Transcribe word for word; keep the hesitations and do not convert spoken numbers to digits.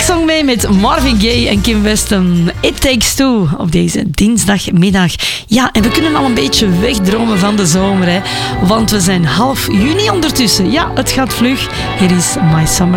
Song mee met Marvin Gaye en Kim Weston. It Takes Two op deze dinsdagmiddag. Ja, en we kunnen al een beetje wegdromen van de zomer, hè? Want we zijn half juni ondertussen. Ja, het gaat vlug. Hier is My Summer